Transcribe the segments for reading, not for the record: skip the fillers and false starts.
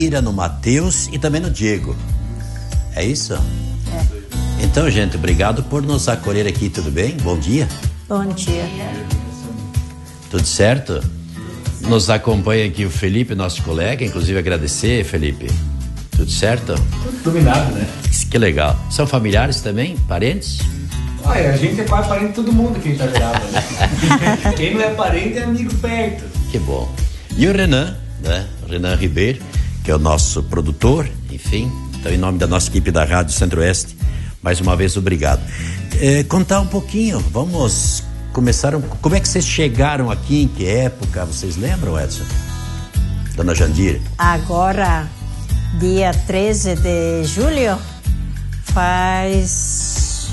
no Matheus e também no Diego. É isso? É. Então, gente, obrigado por nos acolher aqui, tudo bem? Bom dia. Bom dia. Tudo certo? Nos acompanha aqui o Felipe, nosso colega, inclusive agradecer, Felipe. Tudo certo? Tudo dominado, né? Que legal. São familiares também? Parentes? Olha, a gente é quase parente de todo mundo que a gente tá virado, né? Quem não é parente é amigo perto. Que bom. E o Renan, né? O Renan Ribeiro, que é o nosso produtor, enfim. Então, em nome da nossa equipe da Rádio Centro-Oeste, mais uma vez, obrigado. Contar um pouquinho, vamos começar. Como é que vocês chegaram aqui? Em que época? Vocês lembram, Edson? Dona Jandira? Agora, dia 13 de julho, faz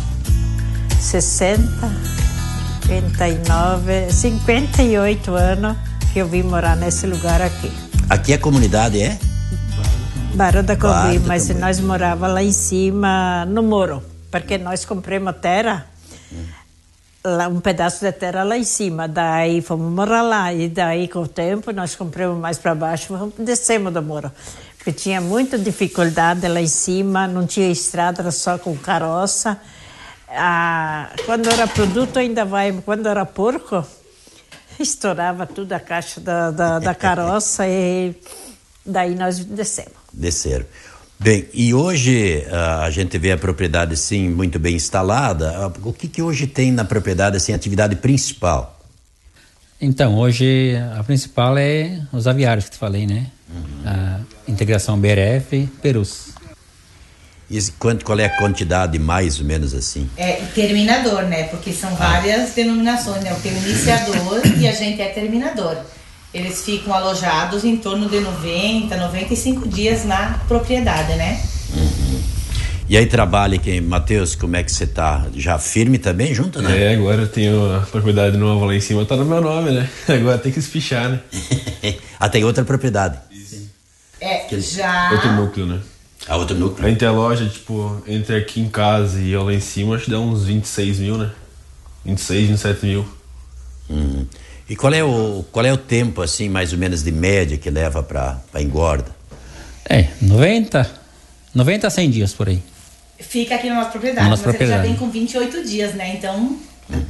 58 anos que eu vim morar nesse lugar aqui. Aqui a comunidade é? Barão da Combi, mas nós morávamos lá em cima, no Moro, porque nós compramos terra, um pedaço de terra lá em cima, daí fomos morar lá, e daí com o tempo nós compramos mais para baixo, descemos do Moro, porque tinha muita dificuldade lá em cima, não tinha estrada, era só com carroça. Quando era produto ainda vai, quando era porco, estourava tudo a caixa da carroça e daí nós desceram. Bem, e hoje a gente vê a propriedade assim muito bem instalada. O que hoje tem na propriedade assim, atividade principal? Então, hoje a principal é os aviários que te falei, né? A integração BRF Perus. E qual é a quantidade mais ou menos assim? É terminador, né? Porque são várias denominações, né? Eu tenho iniciador e a gente é terminador. Eles ficam alojados em torno de 95 dias na propriedade, né? E aí trabalha aqui, Matheus, como é que você tá? Já firme também junto, né? Agora eu tenho a propriedade nova lá em cima, tá no meu nome, né? Agora tem que espichar, né? Tem outra propriedade? Já... Outro núcleo, né? Outro núcleo? A gente é loja, tipo, entre aqui em casa e eu lá em cima, acho que dá uns 26 mil, né? 26, 27 mil. E qual é o tempo, assim, mais ou menos de média que leva pra engorda? 90 a 100 dias por aí. Fica aqui na nossa propriedade, mas ele já vem com 28 dias, né? Então...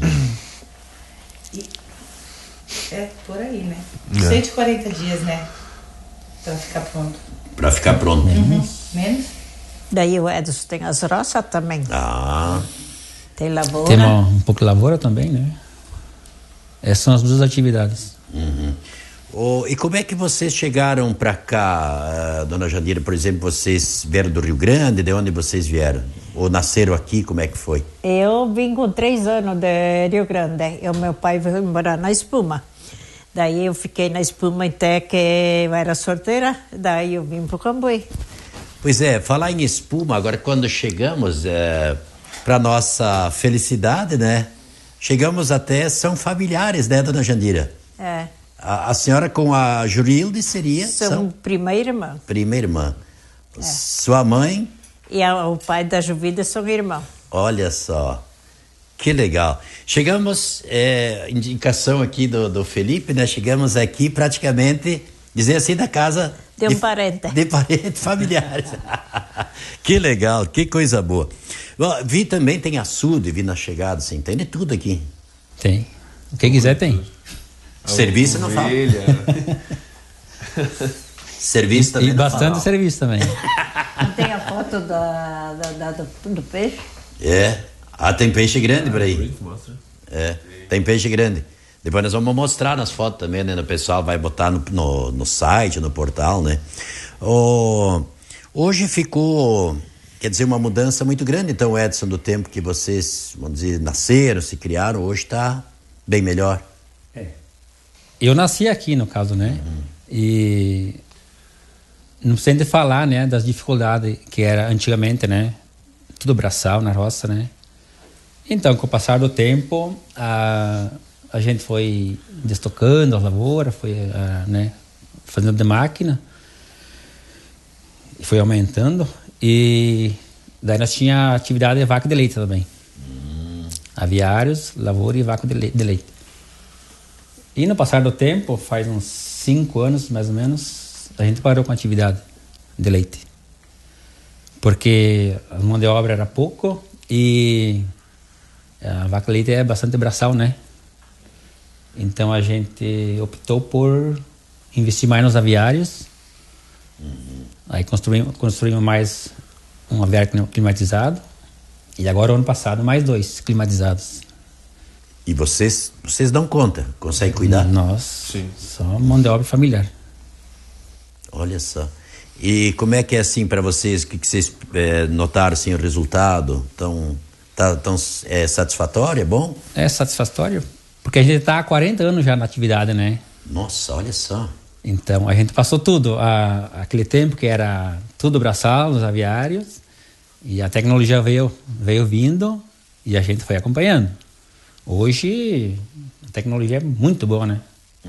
por aí, né? 140 dias, né? Pra ficar pronto. Pra ficar pronto. Menos? Daí o Edson tem as roças também. Tem lavoura. Tem um pouco de lavoura também, né? Essas são as duas atividades. E como é que vocês chegaram pra cá, Dona Jandira? Por exemplo, vocês vieram do Rio Grande? De onde vocês vieram? Ou nasceram aqui? Como é que foi? Eu vim com 3 anos de Rio Grande. Meu pai veio morar na Espuma. Daí eu fiquei na Espuma até que eu era solteira. Daí eu vim pro Cambuí. Pois é, falar em Espuma, agora quando chegamos, para nossa felicidade, né? Chegamos até, são familiares, né, Dona Jandira? A senhora com a Jurilde seria? São prima irmã. Prima irmã. Sua mãe? E o pai da Juvida são irmãos. Olha só, que legal. Chegamos, indicação aqui do Felipe, né? Chegamos aqui praticamente, dizer assim, da casa... De um parente. De parentes familiares. Que legal, que coisa boa. Vi também, tem açude, vi na chegada, você entende tudo aqui. Tem. Quem quiser tem. Serviço não fala. Serviço também. E bastante serviço também. Não tem a foto do peixe? Tem peixe grande por aí. Tem peixe grande. Depois nós vamos mostrar nas fotos também, né? O pessoal vai botar no site, no portal, né? Hoje ficou, quer dizer, uma mudança muito grande, então, Edson, do tempo que vocês, vamos dizer, nasceram, se criaram, hoje está bem melhor. Eu nasci aqui, no caso, né? E não precisa de falar, né, das dificuldades que era antigamente, né? Tudo braçal na roça, né? Então, com o passar do tempo, a gente foi destocando as lavouras, foi né, fazendo de máquina, foi aumentando, e daí nós tínhamos atividade de vaca de leite também. Aviários, lavoura e vaca de leite. E no passar do tempo, faz uns 5 anos mais ou menos, a gente parou com a atividade. de leite. Porque a mão de obra era pouco e a vaca leite é bastante braçal, né? Então a gente optou por investir mais nos aviários. Aí construímos mais um aviário climatizado. E agora, ano passado, mais 2 climatizados. E vocês dão conta? Conseguem cuidar? Nós, Sim. só mão de obra familiar. Olha só. E como é que é assim para vocês? O que vocês notaram assim, o resultado? É satisfatório? É bom? É satisfatório, porque a gente está há 40 anos já na atividade, né? Nossa, olha só. Então a gente passou tudo. Aquele tempo que era tudo braçal, os aviários, e a tecnologia veio vindo e a gente foi acompanhando. Hoje a tecnologia é muito boa, né?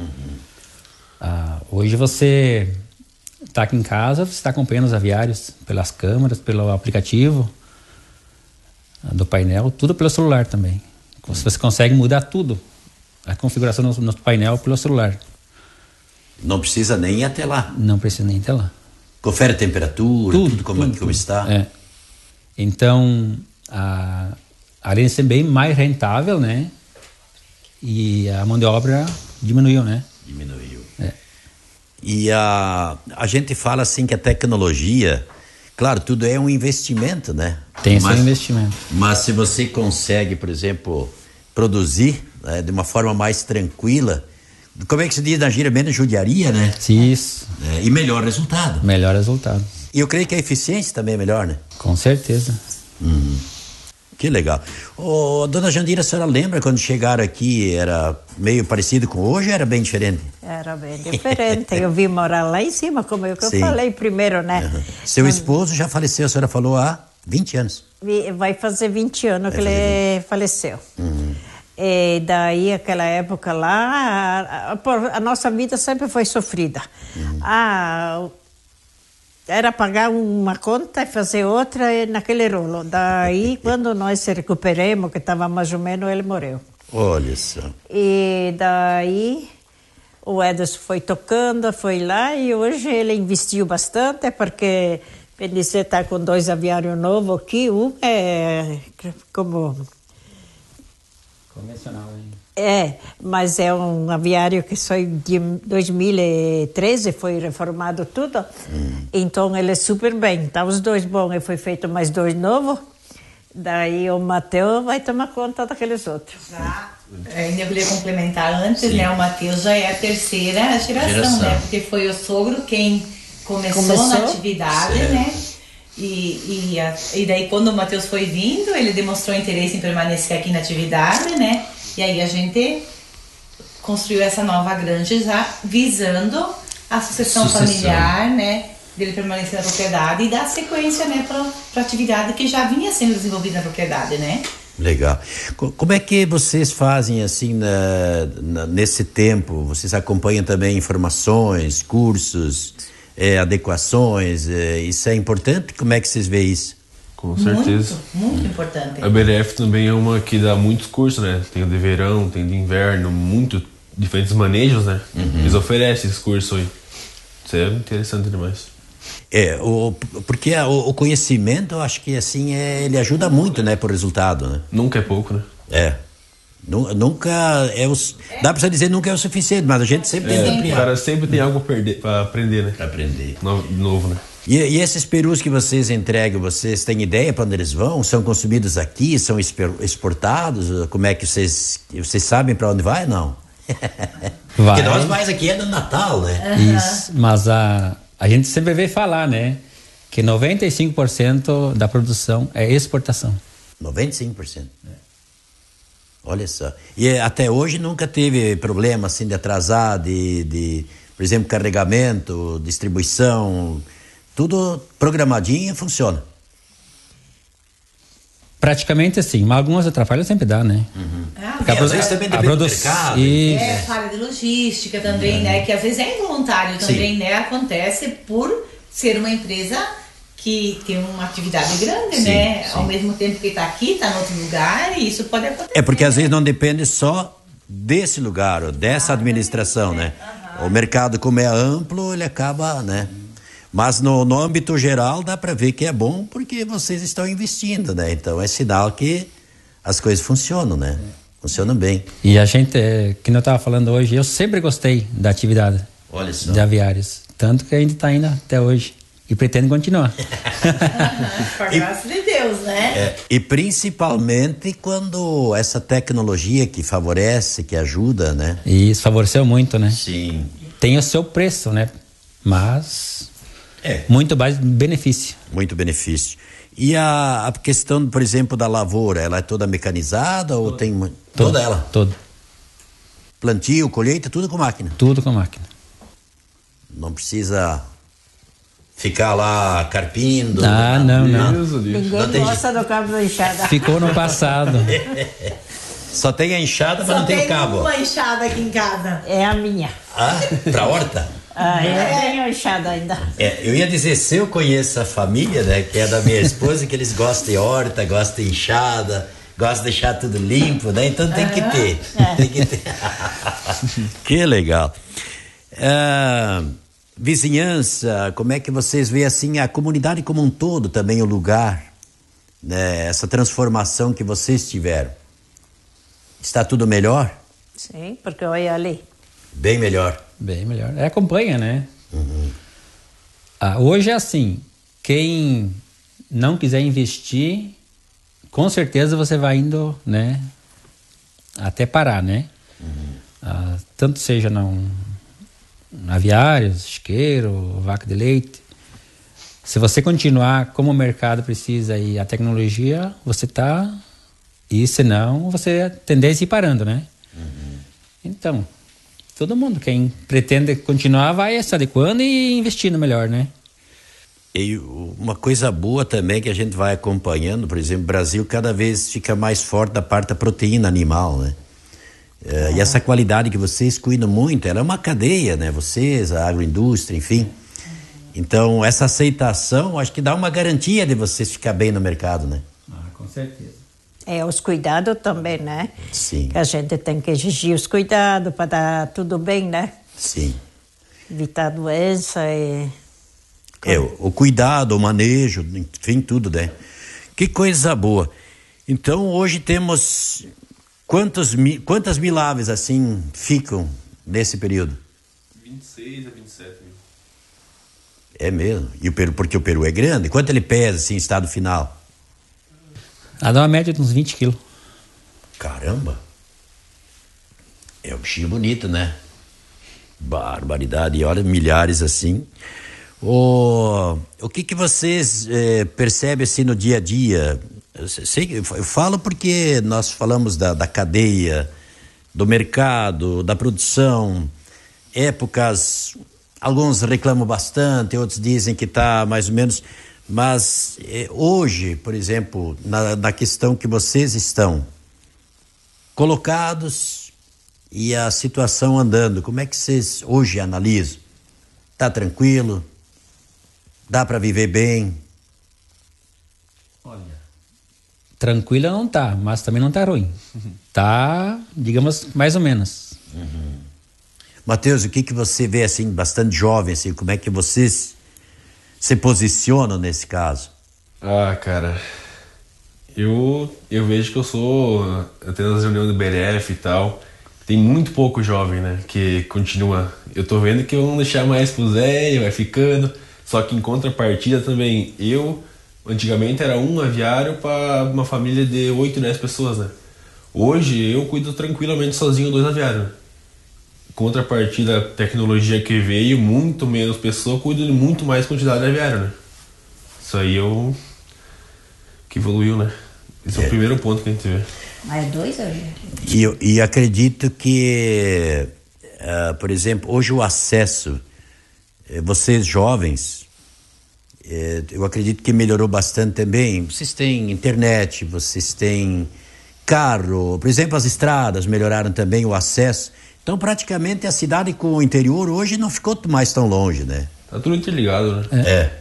Hoje você está aqui em casa, você está acompanhando os aviários pelas câmeras, pelo aplicativo do painel, tudo pelo celular também. Você consegue mudar tudo, a configuração no painel pelo celular. Não precisa nem ir até lá. Não precisa nem ir até lá. Confere a temperatura, tudo como está. É. Então, além de ser bem mais rentável, né? E a mão de obra diminuiu, né? Diminuiu. É. E a gente fala assim que a tecnologia, claro, tudo é um investimento, né? Tem seu investimento. Mas se você consegue, por exemplo, produzir de uma forma mais tranquila, como é que se diz na gíria? Menos judiaria, né? Isso. E melhor resultado. Melhor resultado. E eu creio que a eficiência também é melhor, né? Com certeza. Que legal. Dona Jandira, a senhora lembra quando chegaram aqui, era meio parecido com hoje ou era bem diferente? Era bem diferente. Eu vim morar lá em cima, como eu Sim. falei primeiro, né? Seu esposo já faleceu, a senhora falou, há 20 anos. Vai fazer 20 anos que ele faleceu. E daí, aquela época lá, a nossa vida sempre foi sofrida. Era pagar uma conta e fazer outra naquele rolo. Daí, quando nós se recuperamos, que estava mais ou menos, ele morreu. Olha só. E daí, o Edson foi tocando, foi lá, e hoje ele investiu bastante, porque ele está com 2 aviários novos aqui. Um é como... Convencional, hein? Mas é um aviário que só de 2013 foi reformado tudo. Então ele é super bem. Tá os 2 bons e foi feito mais 2 novos. Daí o Matheus vai tomar conta daqueles outros. Ainda queria complementar antes, né? O Matheus já é a 3ª geração, né? Porque foi o sogro quem começou na atividade, certo, né? E daí quando o Matheus foi vindo, ele demonstrou interesse em permanecer aqui na atividade, né? E aí a gente construiu essa nova granja já visando a sucessão familiar, né? Dele permanecer na propriedade e dar sequência, né, para a atividade que já vinha sendo desenvolvida na propriedade, né? Legal. Como é que vocês fazem assim nesse tempo? Vocês acompanham também informações, cursos, adequações? Isso é importante? Como é que vocês veem isso? Com certeza. Muito importante. A BRF também é uma que dá muitos cursos, né? Tem o de verão, tem de inverno, muito diferentes manejos, né? Eles oferecem esse curso aí. Isso é interessante demais. Porque o conhecimento, eu acho que assim, ele ajuda muito, né, pro resultado, né? Nunca é pouco, né? Nunca dá pra você dizer nunca é o suficiente, mas a gente sempre tenta ampliar. O cara sempre tem algo pra aprender, né? Pra aprender. Novo, né? E esses perus que vocês entregam, vocês têm ideia para onde eles vão? São consumidos aqui? São exportados? Como é que vocês sabem para onde vai, não? Porque nós mais aqui é no Natal, né? Isso, mas a gente sempre vê falar, né? Que 95% da produção é exportação. 95%? Olha só. E até hoje nunca teve problema assim de atrasar, por exemplo, carregamento, distribuição, tudo programadinho e funciona. Praticamente assim, mas algumas atrapalhas sempre dá, né? Porque às vezes também depende do mercado. Falha de logística também, né? Que às vezes é involuntário também, né? Acontece por ser uma empresa que tem uma atividade grande, né? Ao mesmo tempo que está aqui, está em outro lugar, e isso pode acontecer. Porque às vezes não depende só desse lugar, ou dessa administração, né? O mercado, como é amplo, ele acaba, né? Mas no âmbito geral dá para ver que é bom porque vocês estão investindo, né? Então é sinal que as coisas funcionam, né? Funcionam bem. E a gente, que eu estava falando hoje, eu sempre gostei da atividade. Olha só. De aviários. Tanto que a gente está indo até hoje. E pretende continuar. Por graça de Deus, né? E principalmente quando essa tecnologia que favorece, que ajuda, né? E isso favoreceu muito, né? Sim. Tem o seu preço, né? Mas É. muito mais benefício. Muito benefício. E a questão, por exemplo, da lavoura, ela é toda mecanizada ou tem... Toda ela? Toda. Plantio, colheita, tudo com máquina? Tudo com máquina. Não precisa ficar lá carpindo? Ah, não. Ninguém Não tem gosta do cabo da enxada. Ficou no passado. Só tem a enxada, mas não tem o cabo. Só tem uma enxada aqui em casa. É a minha. Ah, pra horta? Eu tenho a enxada ainda. Eu ia dizer, se eu conheço a família, né, que é da minha esposa, que eles gostam de horta, gostam de enxada, gostam de deixar tudo limpo, né? Então tem que ter. Tem que ter. Que legal. Vizinhança, como é que vocês veem assim a comunidade como um todo, também o lugar, né, essa transformação que vocês tiveram? Está tudo melhor? Sim, porque olha ali. Bem melhor. Bem melhor. Acompanha, né? Hoje é assim, quem não quiser investir, com certeza você vai indo, né? Até parar, né? Tanto seja aviários, chiqueiro, vaca de leite. Se você continuar como o mercado precisa e a tecnologia, você tá... E senão, você tendência a ir parando, né? Então, todo mundo, quem pretende continuar, vai se adequando e investindo melhor, né? E uma coisa boa também que a gente vai acompanhando, por exemplo, o Brasil cada vez fica mais forte da parte da proteína animal, né? E essa qualidade que vocês cuidam muito, ela é uma cadeia, né? Vocês, a agroindústria, enfim. Então, essa aceitação, acho que dá uma garantia de vocês ficar bem no mercado, né? Com certeza. Os cuidados também, né? Sim. Que a gente tem que exigir os cuidados para dar tudo bem, né? Sim. Evitar doença e... O cuidado, o manejo, enfim, tudo, né? Que coisa boa. Então, hoje temos... Quantas mil aves, assim, ficam nesse período? 26 a 27 mil. É mesmo? E porque o peru é grande? Quanto ele pesa, assim, em estado final? Dá uma média de uns 20 quilos. Caramba! É um bichinho bonito, né? Barbaridade. E olha, milhares assim. O que vocês percebem assim no dia a dia? Eu falo porque nós falamos da cadeia, do mercado, da produção. Épocas, alguns reclamam bastante, outros dizem que está mais ou menos... Mas hoje, por exemplo, na questão que vocês estão colocados e a situação andando, como é que vocês hoje analisam? Tá tranquilo? Dá para viver bem? Olha, tranquila não tá, mas também não tá ruim. Tá, digamos, mais ou menos. Mateus, o que você vê assim, bastante jovem, assim, como é que vocês se posicionam nesse caso? Cara, eu vejo que eu sou, até nas reuniões do BRF e tal, tem muito pouco jovem, né, que continua. Eu tô vendo que eu não deixar mais pro Zé, vai ficando, só que em contrapartida também, antigamente era um aviário para uma família de 8, 10 pessoas, né. Hoje eu cuido tranquilamente sozinho 2 aviários, né? Contrapartida, a tecnologia que veio, muito menos pessoa, cuida de muito mais quantidade de aviário, né? Isso aí que evoluiu, né? Esse é o primeiro ponto que a gente vê. Mas é 2 aviários. E acredito que, por exemplo, hoje o acesso, vocês jovens, eu acredito que melhorou bastante também. Vocês têm internet, vocês têm carro, por exemplo, as estradas melhoraram também o acesso. Então, praticamente, a cidade com o interior hoje não ficou mais tão longe, né? Tá tudo interligado, né?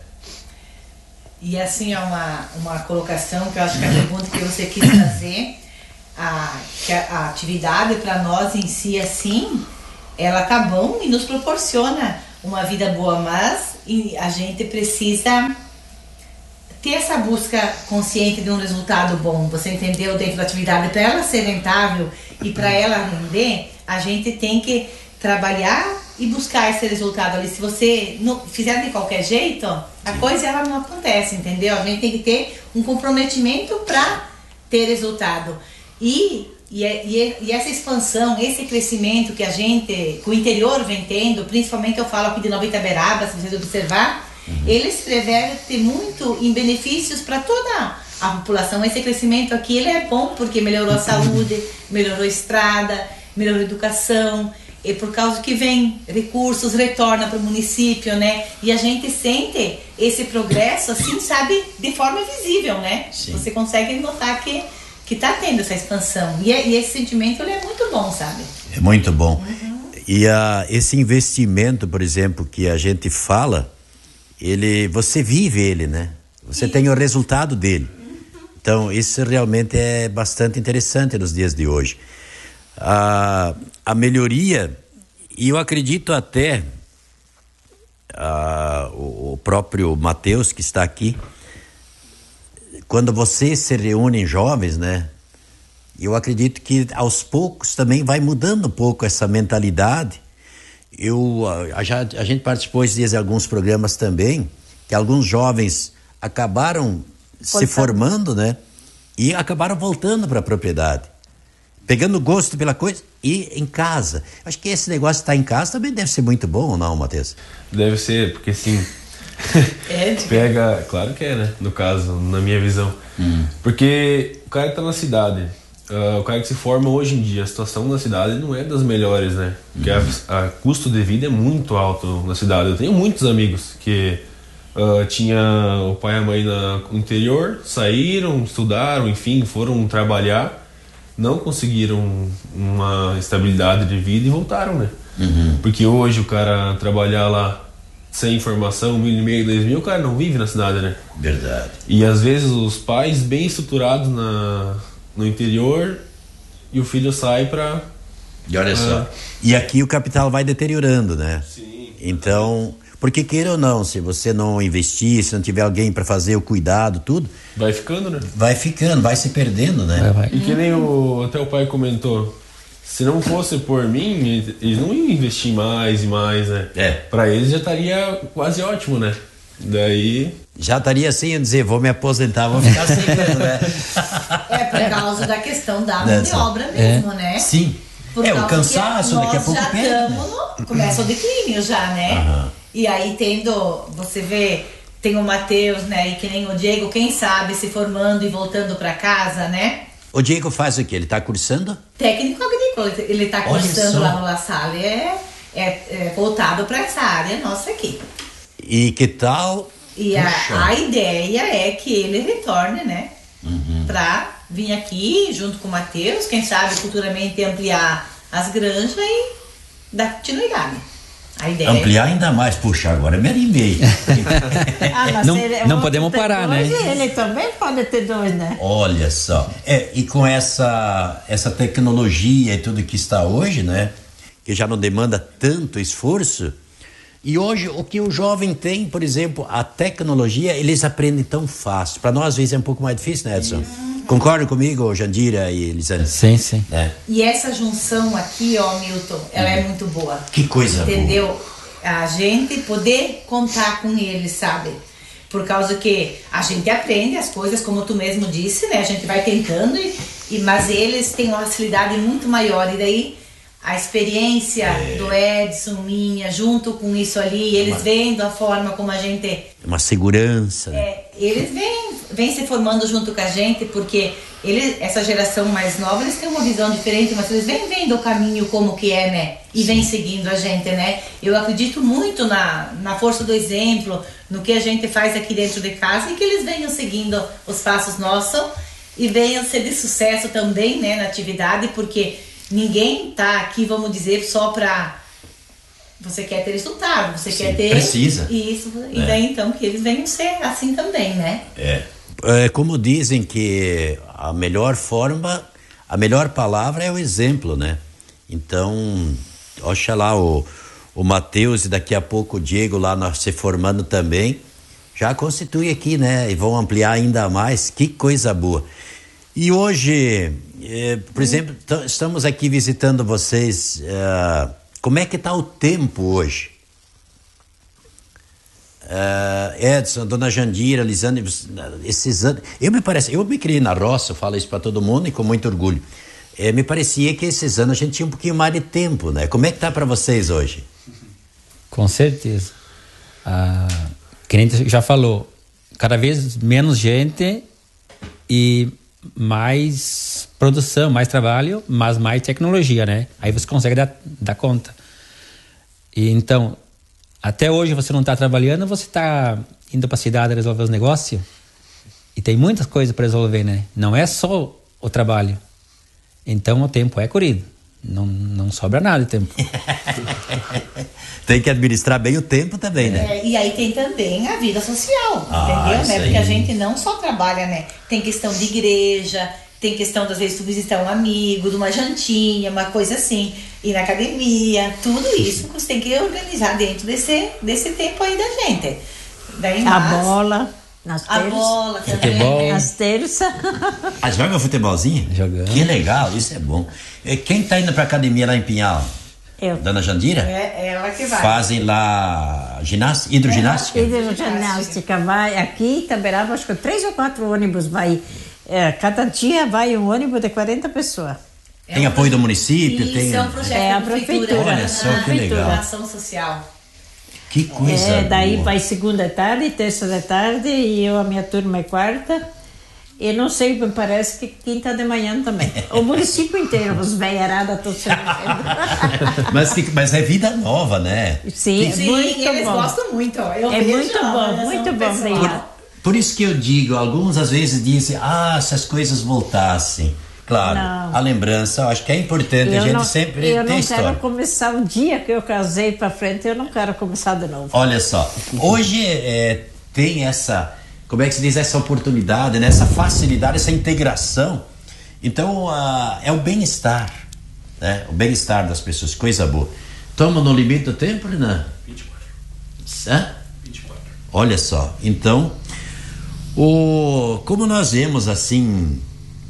E assim, é uma colocação que eu acho que a pergunta que você quis fazer, que a atividade para nós em si, assim, ela tá bom e nos proporciona uma vida boa, mas a gente precisa ter essa busca consciente de um resultado bom, você entendeu, dentro da atividade. Para ela ser rentável e para ela render, a gente tem que trabalhar e buscar esse resultado ali. Se você não fizer de qualquer jeito, a coisa ela não acontece, entendeu? A gente tem que ter um comprometimento para ter resultado. E essa expansão, esse crescimento que que o interior vem tendo, principalmente eu falo aqui de Nova Itaberaba, se vocês observar, eles revertem muito em benefícios para toda a população. Esse crescimento aqui ele é bom porque melhorou a saúde, melhorou a estrada, melhorou a educação, e por causa que vem recursos, retorna para o município, né? E a gente sente esse progresso, assim, sabe, de forma visível, né? Sim. Você consegue notar que tá tendo essa expansão. E esse sentimento ele é muito bom, sabe? É muito bom. E esse investimento, por exemplo, que a gente fala, você vive ele, né? Você tem o resultado dele. Então, isso realmente é bastante interessante nos dias de hoje. A melhoria, e eu acredito até o próprio Matheus que está aqui, quando vocês se reúnem jovens, né? Eu acredito que aos poucos também vai mudando um pouco essa mentalidade. A gente participou esses dias de alguns programas também, que alguns jovens acabaram se formando, né? E acabaram voltando para a propriedade, pegando gosto pela coisa e em casa. Acho que esse negócio de estar em casa também deve ser muito bom, ou não, Matheus? Deve ser, porque sim. Pega, claro que é, né? No caso, na minha visão. Porque o cara que tá na cidade, o cara que se forma hoje em dia, a situação na cidade não é das melhores, né? Porque a custo de vida é muito alto na cidade. Eu tenho muitos amigos que tinha o pai e a mãe no interior, saíram, estudaram, enfim, foram trabalhar, não conseguiram uma estabilidade de vida e voltaram, né? Porque hoje o cara trabalhar lá sem informação, 1.500, 2.000, o cara não vive na cidade, né? Verdade. E às vezes os pais bem estruturados no interior e o filho sai pra... E olha só, e aqui o capital vai deteriorando, né? Sim. Então, porque queira ou não, se você não investir, se não tiver alguém para fazer o cuidado, tudo... Vai ficando, né? Vai ficando, vai se perdendo, né? Vai. E que nem até o pai comentou, se não fosse por mim, eles não iam investir mais e mais, né? Pra eles já estaria quase ótimo, né? Daí... Já estaria assim a dizer, vou me aposentar, vou ficar sem grana, né? É por causa da questão da mão de obra mesmo, né? Sim. O cansaço, daqui a pouco começa o declínio já, né? E aí você vê, tem o Matheus, né? E que nem o Diego, quem sabe, se formando e voltando pra casa, né? O Diego faz o quê? Ele tá cursando? Técnico agrícola, ele tá cursando lá no La Salle, é voltado pra essa área nossa aqui. E que tal? E a ideia é que ele retorne, né? Pra vir aqui junto com o Matheus, quem sabe futuramente ampliar as granjas e dar continuidade. A ideia ampliar ainda mais. Puxa, agora me animei. Não podemos parar, né? Ele também pode ter dois, né? Olha só. E com essa tecnologia e tudo que está hoje, né? Que já não demanda tanto esforço. E hoje o que o jovem tem, por exemplo, a tecnologia, eles aprendem tão fácil. Para nós, às vezes, é um pouco mais difícil, né, Edson? Concorda comigo, Jandira e Elisane? Sim, sim. E essa junção aqui, Milton, ela é muito boa. Que coisa boa. Entendeu? A gente poder contar com eles, sabe? Por causa que a gente aprende as coisas, como tu mesmo disse, né? A gente vai tentando, mas eles têm uma facilidade muito maior. E daí, a experiência do Edson, minha, junto com isso ali, eles vendo a forma como a gente... Uma segurança. Eles vêm se formando junto com a gente, porque essa geração mais nova, eles têm uma visão diferente, mas eles vêm vendo o caminho como que é, né? E vêm seguindo a gente, né? Eu acredito muito na força do exemplo, no que a gente faz aqui dentro de casa, e que eles venham seguindo os passos nossos e venham ser de sucesso também, né, na atividade, porque ninguém tá aqui, vamos dizer, só pra... Você quer ter resultado, você quer ter... Precisa. Isso, e daí então que eles venham ser assim também, né? Como dizem que a melhor forma, a melhor palavra é o exemplo, né? Então, oxalá o o Matheus e daqui a pouco o Diego lá se formando também, já constitui aqui, né? E vão ampliar ainda mais, que coisa boa. E hoje, por exemplo, estamos aqui visitando vocês, como é que está o tempo hoje? Edson, Dona Jandira, Lisane, esses anos, eu me criei na roça, eu falo isso para todo mundo e com muito orgulho. Me parecia que esses anos a gente tinha um pouquinho mais de tempo, né? Como é que tá para vocês hoje? Com certeza. Que a gente já falou, cada vez menos gente e mais produção, mais trabalho, mas mais tecnologia, né? Aí você consegue dar conta. E então, até hoje você não está trabalhando, você está indo para a cidade resolver os negócios e tem muitas coisas para resolver, né? Não é só o trabalho. Então o tempo é corrido. Não sobra nada de tempo. Tem que administrar bem o tempo também, né? E aí tem também a vida social, entendeu? Né? Porque a gente não só trabalha, né? Tem questão de igreja, tem questão das vezes tu visitar um amigo, de uma jantinha, uma coisa assim, ir na academia, tudo isso você tem que organizar dentro desse tempo aí da gente. Daí, a bola. A bola também. Futebol. As terças. Joga futebolzinho? Jogando. Que legal, isso é bom. Quem tá indo pra academia lá em Pinhal? Eu. Dona Jandira? É ela que vai. Fazem lá hidroginástica? Hidroginástica vai aqui em Itaberaba, acho que 3 ou 4 ônibus vai. Cada dia vai um ônibus de 40 pessoas. Tem apoio do município? Isso é um projeto da da prefeitura. Olha só que legal. Ação social. Que coisa daí boa. vai segunda de tarde, terça de tarde e a minha turma é quarta. E não sei, me parece que quinta de manhã também. O município inteiro, os velharadas estão se mexendo. Mas é vida nova, né? Sim, muito eles bom. gostam muito. Eu É vejo, muito bom. Por isso que eu digo, alguns às vezes dizem, se as coisas voltassem. Claro, não. A lembrança, eu acho que é importante a gente sempre ter história. Eu não quero começar o dia que eu casei para frente, eu não quero começar de novo. Olha só, hoje tem essa, como é que se diz, essa oportunidade, né? Essa facilidade, essa integração. Então, é o bem-estar, né? O bem-estar das pessoas, coisa boa. Toma no limite do tempo, Renan? 24. 24. Olha só, então, como nós vemos assim...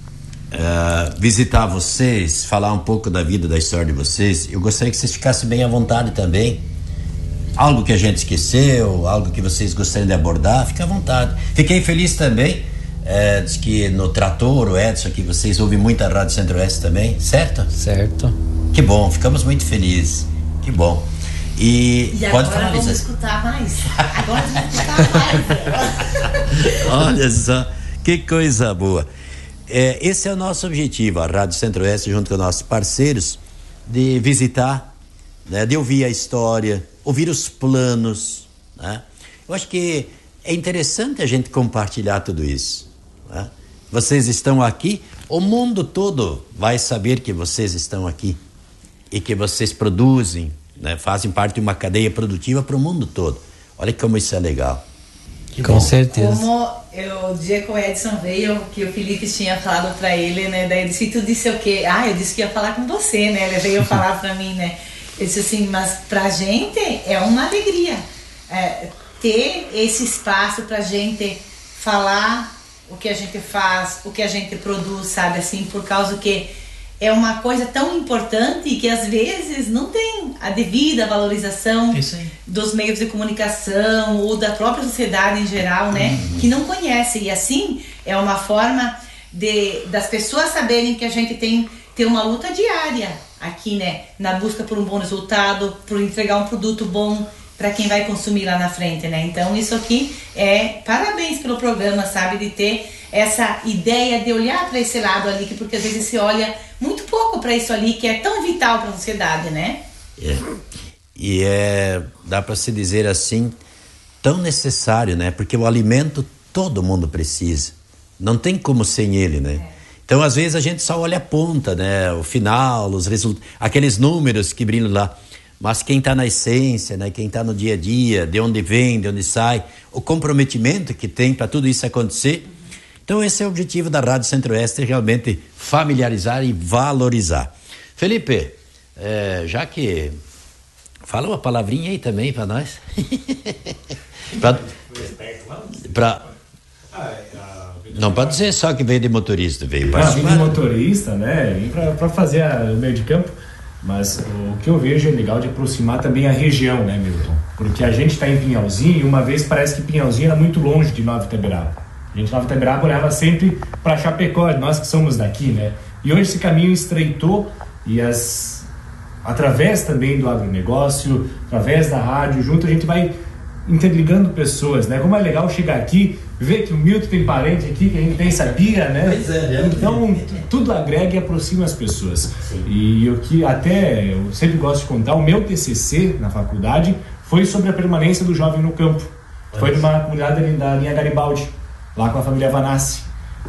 visitar vocês, falar um pouco da vida, da história de vocês, eu gostaria que vocês ficassem bem à vontade também. Algo que a gente esqueceu, algo que vocês gostariam de abordar, fica à vontade. Fiquei feliz também, diz que no Trator, o Edson, que vocês ouvem muito a Rádio Centro-Oeste também, certo? Certo. Que bom, ficamos muito felizes, que bom. E pode falar, vamos Lisa. escutar mais. Agora vamos escutar mais. Olha só, que coisa boa. Esse é o nosso objetivo, a Rádio Centro-Oeste, junto com nossos parceiros, de visitar, né, de ouvir a história, ouvir os planos, né? Eu acho que é interessante a gente compartilhar tudo isso, né? Vocês estão aqui, o mundo todo vai saber que vocês estão aqui e que vocês produzem, né, fazem parte de uma cadeia produtiva para o mundo todo. Olha como isso é legal. Com certeza. Como o dia que o Edson veio, que o Felipe tinha falado pra ele, né? Daí ele disse, tu disse o quê? Eu disse que ia falar com você, né? Ele veio falar pra mim, né? Ele disse assim, mas pra gente é uma alegria ter esse espaço pra gente falar o que a gente faz, o que a gente produz, sabe? Assim, por causa que é uma coisa tão importante que às vezes não tem a devida valorização dos meios de comunicação ou da própria sociedade em geral, né? Que não conhece. E assim é uma forma das pessoas saberem que a gente tem uma luta diária aqui, né? Na busca por um bom resultado, por entregar um produto bom para quem vai consumir lá na frente, né? Então isso aqui parabéns pelo programa, sabe? De ter essa ideia de olhar para esse lado ali, porque às vezes se olha muito pouco para isso ali, que é tão vital para a sociedade, né? E dá para se dizer assim, tão necessário, né? Porque o alimento todo mundo precisa, não tem como sem ele, né? Então às vezes a gente só olha a ponta, né? O final, os resultados, aqueles números que brilham lá, mas quem está na essência, né? Quem está no dia a dia, de onde vem, de onde sai, o comprometimento que tem para tudo isso acontecer. Então esse é o objetivo da Rádio Centro-Oeste, realmente familiarizar e valorizar. Felipe, já que Fala uma palavrinha aí também para nós. Não pode dizer só que veio de motorista, veio de motorista, né? Vim para fazer o meio de campo. Mas o que eu vejo é legal de aproximar também a região, né, Milton? Porque a gente está em Pinhalzinho e uma vez parece que Pinhalzinho era muito longe de Nova Itaberaba. A gente, Nova Itaberaba, olhava sempre para Chapecó, nós que somos daqui, né? E hoje esse caminho estreitou e através também do agronegócio, através da rádio, junto a gente vai interligando pessoas, né? Como é legal chegar aqui, ver que o Milton tem parente aqui que a gente nem sabia, né? Pois é. Então, tudo agrega e aproxima as pessoas. Sim. E o que até eu sempre gosto de contar, o meu TCC na faculdade foi sobre a permanência do jovem no campo. Foi numa comunidade da linha Garibaldi, lá com a família Vanassi.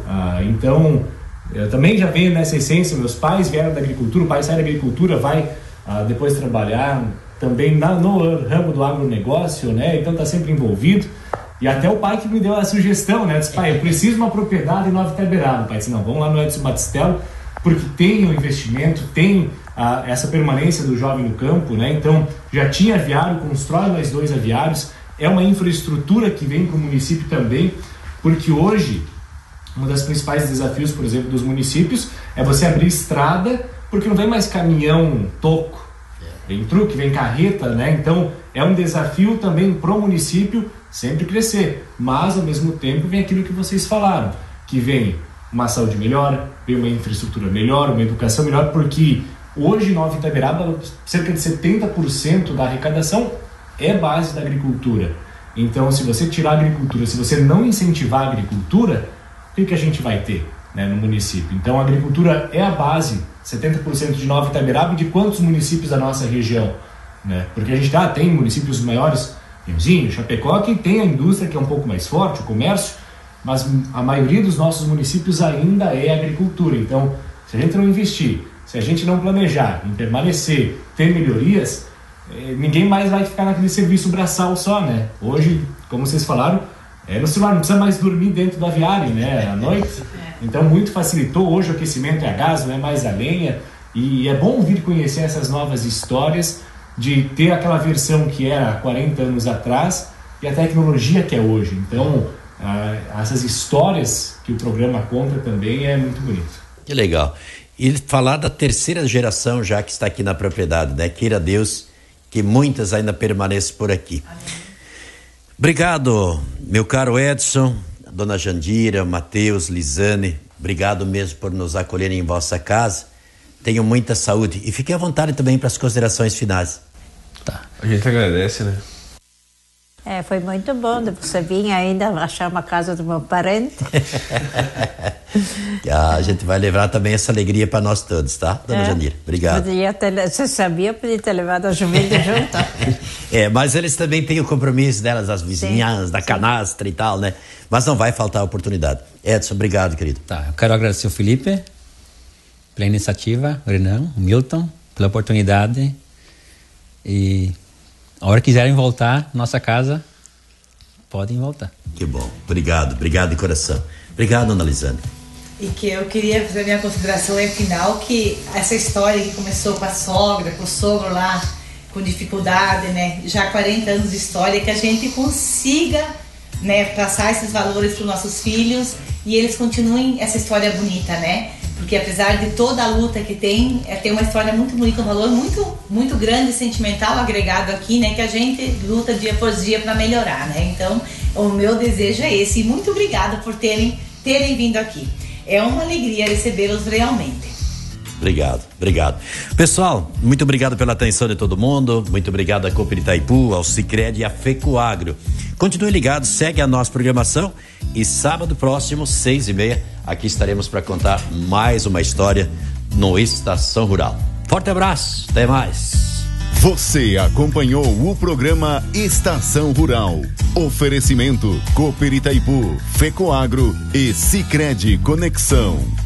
Então, eu também já venho nessa essência, meus pais vieram da agricultura, o pai sai da agricultura, vai depois trabalhar também no ramo do agronegócio, né? Então tá sempre envolvido. E até o pai que me deu a sugestão, né? Disse, pai, eu preciso de uma propriedade em Nova Itaberaba. O pai disse, não, vamos lá no Edson Batistella, porque tem o investimento, tem essa permanência do jovem no campo, né? Então, já tinha aviário, constrói mais 2 aviários, é uma infraestrutura que vem para o município também, porque hoje, um dos principais desafios, por exemplo, dos municípios, é você abrir estrada, porque não vem mais caminhão toco, vem truque, vem carreta, né? Então, é um desafio também para o município sempre crescer, mas ao mesmo tempo vem aquilo que vocês falaram, que vem uma saúde melhor, vem uma infraestrutura melhor, uma educação melhor, porque hoje Nova Itaberaba, cerca de 70% da arrecadação é base da agricultura. Então, se você tirar a agricultura, se você não incentivar a agricultura, o que a gente vai ter, né, no município? Então, a agricultura é a base, 70% de Nova Itaberaba e de quantos municípios da nossa região, né? Porque a gente tem municípios maiores, Pinhalzinho, Chapecó, que tem a indústria que é um pouco mais forte, o comércio, mas a maioria dos nossos municípios ainda é agricultura. Então, se a gente não investir, se a gente não planejar em permanecer, ter melhorias, ninguém mais vai ficar naquele serviço braçal só, né? Hoje, como vocês falaram, no celular, não precisa mais dormir dentro do aviário, né? À noite. Então, muito facilitou. Hoje o aquecimento é a gás, não é mais a lenha. E é bom vir conhecer essas novas histórias, de ter aquela versão que era há 40 anos atrás e a tecnologia que é hoje. Então, essas histórias que o programa conta também é muito bonito. Que legal. E falar da terceira geração já que está aqui na propriedade, né? Queira Deus que muitas ainda permaneçam por aqui. Amém. Obrigado, meu caro Edson, dona Jandira, Matheus, Lisane, obrigado mesmo por nos acolherem em vossa casa. Tenham muita saúde e fiquem à vontade também para as considerações finais. Tá. A gente agradece, né? Foi muito bom de você vir ainda achar uma casa do meu parente. A gente vai levar também essa alegria para nós todos, tá, dona Jandira? Obrigado. Você sabia, podia ter levado a Juventude junto. Mas eles também têm o compromisso delas, as vizinhas, sim, da canastra e tal, né? Mas não vai faltar a oportunidade. Edson, obrigado, querido. Tá, eu quero agradecer o Felipe pela iniciativa, o Renan, o Milton, pela oportunidade. E a hora que quiserem voltar, nossa casa, podem voltar. Que bom. Obrigado de coração. Obrigado, dona Lisane. E que eu queria fazer a minha consideração final, que essa história que começou com a sogra, com o sogro lá, com dificuldade, né? Já 40 anos de história, que a gente consiga, né, passar esses valores para os nossos filhos e eles continuem essa história bonita, né? Porque apesar de toda a luta que tem uma história muito bonita, um valor muito, muito grande, sentimental agregado aqui, né? Que a gente luta dia por dia para melhorar, né? Então, o meu desejo é esse. E muito obrigada por terem vindo aqui. É uma alegria recebê-los realmente. Obrigado. Pessoal, muito obrigado pela atenção de todo mundo. Muito obrigado à Cooper Itaipu, ao Sicredi e à FECOAGRO. Continue ligado, segue a nossa programação e sábado próximo, 6h30, aqui estaremos para contar mais uma história no Estação Rural. Forte abraço, até mais. Você acompanhou o programa Estação Rural. Oferecimento Cooper Itaipu, FECOAGRO e Sicredi Conexão.